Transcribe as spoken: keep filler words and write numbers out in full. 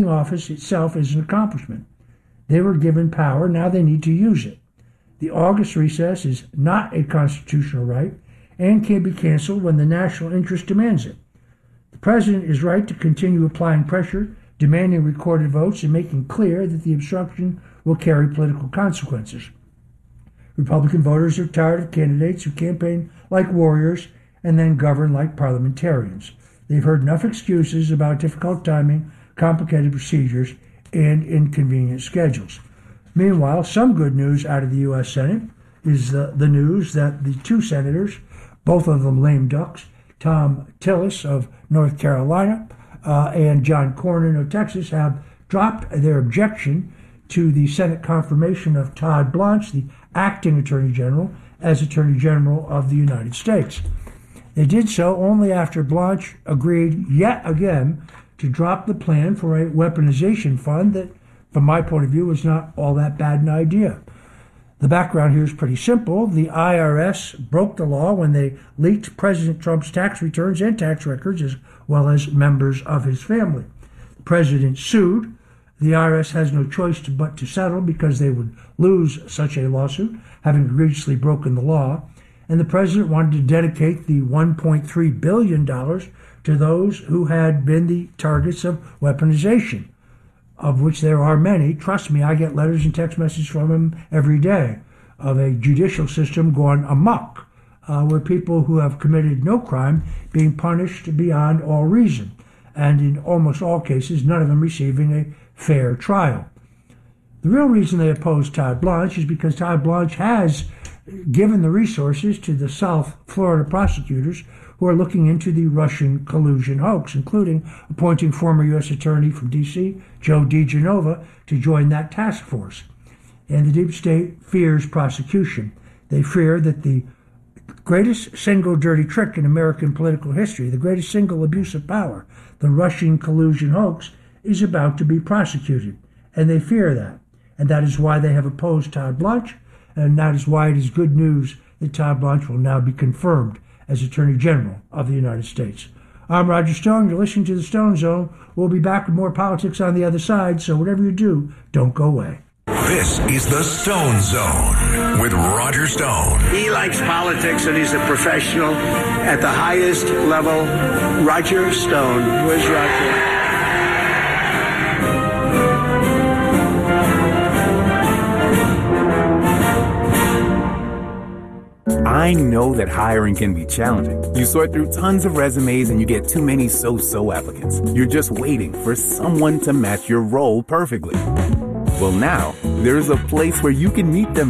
office itself is an accomplishment. They were given power, now they need to use it. The August recess is not a constitutional right and can be canceled when the national interest demands it. The president is right to continue applying pressure, demanding recorded votes, and making clear that the obstruction will carry political consequences. Republican voters are tired of candidates who campaign like warriors and then govern like parliamentarians. They've heard enough excuses about difficult timing, complicated procedures, and inconvenient schedules. Meanwhile, some good news out of the U S Senate is the, the news that the two senators, both of them lame ducks, Thom Tillis of North Carolina uh, and John Cornyn of Texas, have dropped their objection to the Senate confirmation of Todd Blanche, the acting Attorney General, as Attorney General of the United States. They did so only after Blanche agreed yet again to drop the plan for a weaponization fund that, from my point of view, was not all that bad an idea. The background here is pretty simple. The I R S broke the law when they leaked President Trump's tax returns and tax records, as well as members of his family. The president sued. The I R S has no choice to, but to settle because they would lose such a lawsuit, having egregiously broken the law. And the president wanted to dedicate the one point three billion dollars to those who had been the targets of weaponization, of which there are many. Trust me, I get letters and text messages from him every day of a judicial system gone amok, uh, where people who have committed no crime being punished beyond all reason, and in almost all cases, none of them receiving a fair trial. The real reason they oppose Todd Blanche is because Todd Blanche has given the resources to the South Florida prosecutors who are looking into the Russian collusion hoax, including appointing former U S Attorney from D C, Joe DiGenova, to join that task force. And the deep state fears prosecution. They fear that the greatest single dirty trick in American political history, the greatest single abuse of power, the Russian collusion hoax, is about to be prosecuted. And they fear that. And that is why they have opposed Todd Blanche, and that is why it is good news that Todd Blanche will now be confirmed as Attorney General of the United States. I'm Roger Stone. You're listening to The Stone Zone. We'll be back with more politics on the other side, so whatever you do, don't go away. This is The Stone Zone with Roger Stone. He likes politics and he's a professional at the highest level. Roger Stone. Where's Roger? I know that hiring can be challenging. You sort through tons of resumes and you get too many so-so applicants. You're just waiting for someone to match your role perfectly. Well, now, there's a place where you can meet them